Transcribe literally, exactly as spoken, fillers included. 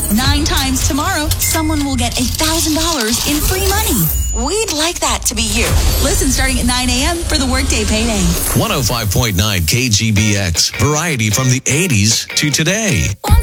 Nine times tomorrow, someone will get one thousand dollars in free money. We'd like that to be you. Listen starting at nine a.m. for the Workday Payday. one oh five point nine K G B X. Variety from the eighties to today. One